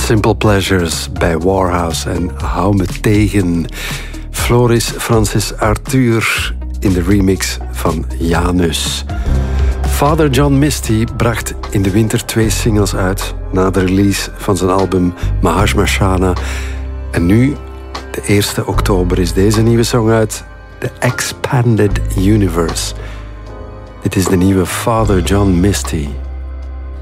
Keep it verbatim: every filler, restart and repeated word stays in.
Simple Pleasures bij Warhouse en Hou me tegen. Floris Francis Arthur in de remix van Janus. Father John Misty bracht in de winter twee singles uit na de release van zijn album Mahashmashana. En nu, de eerste oktober, is deze nieuwe song uit, The Expanded Universe. Dit is de nieuwe Father John Misty.